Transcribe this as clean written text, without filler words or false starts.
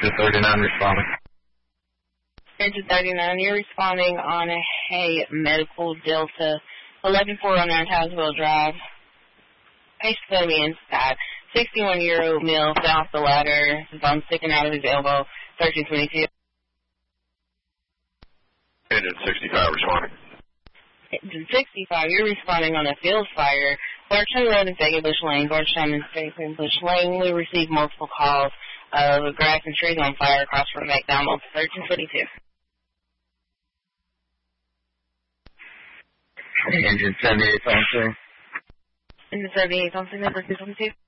Engine 39 responding. Engine 39, you're responding on a medical Delta 11409 Townsville Drive. Patient's going to be inside. 61-year-old male, south the ladder, his bone sticking out of his elbow, 1322. Engine 65 responding. Engine 65, you're responding on a field fire. Georgetown Road and Faggot Bush Lane, Georgetown and Faggot Bush Lane. We received multiple calls of grass and trees on fire across from McDonald's, 1322. Engine 78 on scene. Engine 78 on scene, number 222.